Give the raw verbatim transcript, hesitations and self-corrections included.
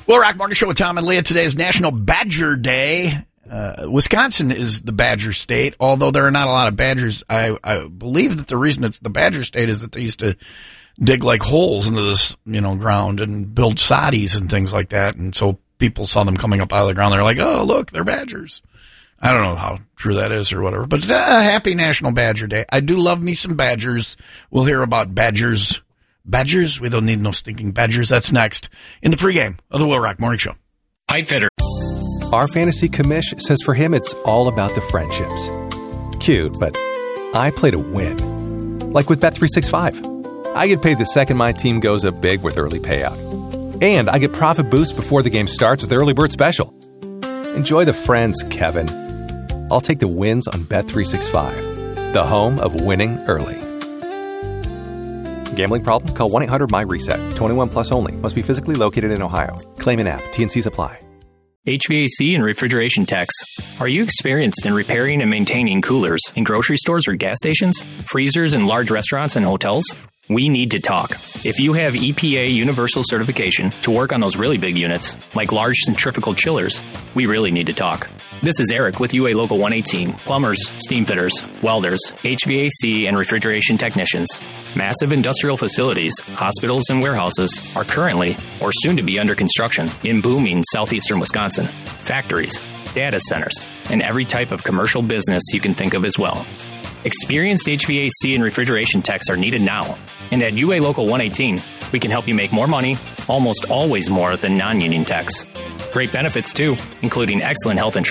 Well, Rock Morning Show with Tom and Leah. Today is National Badger Day. Uh, Wisconsin is the Badger State, although there are not a lot of badgers. I, I believe that the reason it's the Badger State is that they used to dig like holes into this, you know, ground and build soddies and things like that. And so people saw them coming up out of the ground. They're like, oh, look, they're badgers. I don't know how true that is or whatever, but uh, happy National Badger Day. I do love me some badgers. We'll hear about badgers. Badgers? We don't need no stinking badgers. That's next in the pregame of the Will Rock Morning Show. Pipefitter. Our fantasy commish says for him it's all about the friendships. Cute, but I play to win. Like with Bet three sixty-five. I get paid the second my team goes up big with early payout. And I get profit boost before the game starts with Early Bird Special. Enjoy the friends, Kevin. I'll take the wins on Bet three sixty-five, the home of winning early. Gambling problem? Call one eight hundred my reset. twenty-one plus only. Must be physically located in Ohio. Claim an app. T N Cs apply. H V A C and refrigeration techs. Are you experienced in repairing and maintaining coolers in grocery stores or gas stations, freezers in large restaurants and hotels? We need to talk. If you have E P A universal certification to work on those really big units, like large centrifugal chillers, we really need to talk. This is Eric with U A Local one eighteen, plumbers, steam fitters, welders, H V A C, and refrigeration technicians. Massive industrial facilities, hospitals, and warehouses are currently or soon to be under construction in booming southeastern Wisconsin. Factories, data centers, and every type of commercial business you can think of as well. Experienced H V A C and refrigeration techs are needed now. And at U A Local one eighteen, we can help you make more money, almost always more than non-union techs. Great benefits, too, including excellent health insurance.